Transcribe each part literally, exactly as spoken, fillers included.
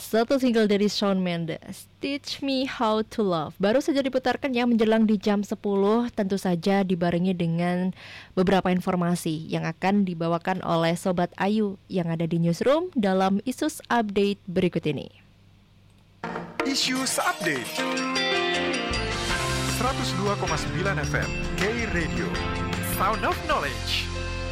Satu single dari Shawn Mendes, Teach Me How to Love, baru saja diputarkan ya menjelang di jam sepuluh. Tentu saja dibarengi dengan beberapa informasi yang akan dibawakan oleh Sobat Ayu yang ada di Newsroom dalam Isus Update berikut ini. Isus Update seratus dua koma sembilan F M K-Radio, Sound of Knowledge.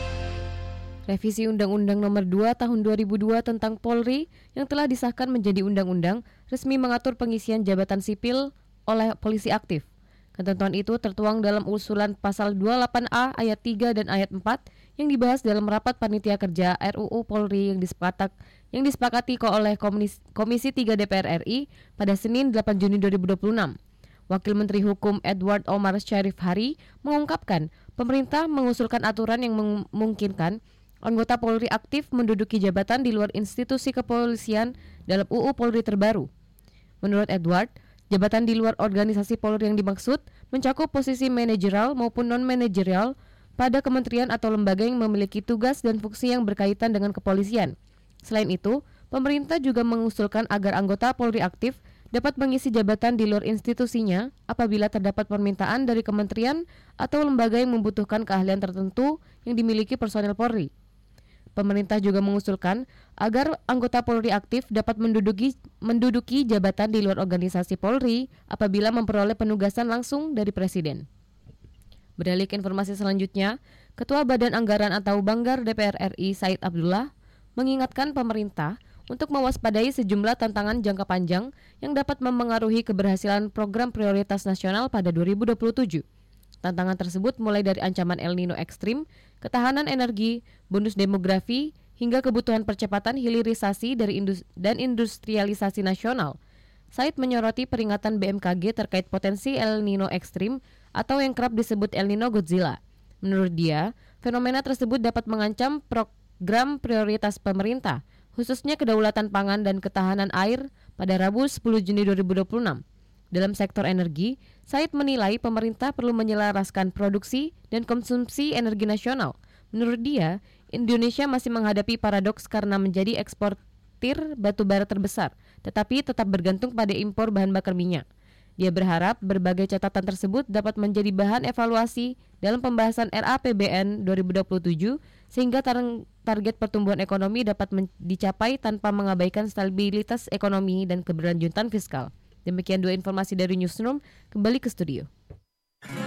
Revisi Undang-Undang Nomor dua Tahun dua ribu dua tentang Polri yang telah disahkan menjadi undang-undang resmi mengatur pengisian jabatan sipil oleh polisi aktif. Ketentuan itu tertuang dalam usulan pasal dua puluh delapan A ayat tiga dan ayat empat yang dibahas dalam rapat panitia kerja R U U Polri yang disepakati yang disepakati oleh Komisi, Komisi tiga D P R R I pada Senin delapan Juni dua ribu dua puluh enam. Wakil Menteri Hukum Edward Omar Syarif Hari mengungkapkan pemerintah mengusulkan aturan yang memungkinkan anggota Polri aktif menduduki jabatan di luar institusi kepolisian dalam U U Polri terbaru. Menurut Edward, jabatan di luar organisasi Polri yang dimaksud mencakup posisi manajerial maupun non-manajerial pada kementerian atau lembaga yang memiliki tugas dan fungsi yang berkaitan dengan kepolisian. Selain itu, pemerintah juga mengusulkan agar anggota Polri aktif dapat mengisi jabatan di luar institusinya apabila terdapat permintaan dari kementerian atau lembaga yang membutuhkan keahlian tertentu yang dimiliki personel Polri. Pemerintah juga mengusulkan agar anggota Polri aktif dapat menduduki, menduduki jabatan di luar organisasi Polri apabila memperoleh penugasan langsung dari Presiden. Beralih ke informasi selanjutnya, Ketua Badan Anggaran atau Banggar D P R R I Said Abdullah mengingatkan pemerintah untuk mewaspadai sejumlah tantangan jangka panjang yang dapat memengaruhi keberhasilan program prioritas nasional pada dua ribu dua puluh tujuh. Tantangan tersebut mulai dari ancaman El Nino ekstrim, ketahanan energi, bonus demografi, hingga kebutuhan percepatan hilirisasi dari indus- dan industrialisasi nasional. Said menyoroti peringatan B M K G terkait potensi El Nino ekstrim atau yang kerap disebut El Nino Godzilla. Menurut dia, fenomena tersebut dapat mengancam program prioritas pemerintah, khususnya kedaulatan pangan dan ketahanan air pada Rabu sepuluh Juni dua ribu dua puluh enam. Dalam sektor energi, Said menilai pemerintah perlu menyelaraskan produksi dan konsumsi energi nasional. Menurut dia, Indonesia masih menghadapi paradoks karena menjadi eksportir batu bara terbesar, tetapi tetap bergantung pada impor bahan bakar minyak. Dia berharap berbagai catatan tersebut dapat menjadi bahan evaluasi dalam pembahasan R A P B N dua ribu dua puluh tujuh sehingga tar- target pertumbuhan ekonomi dapat men- dicapai tanpa mengabaikan stabilitas ekonomi dan keberlanjutan fiskal. Demikian dua informasi dari Newsroom, kembali ke studio.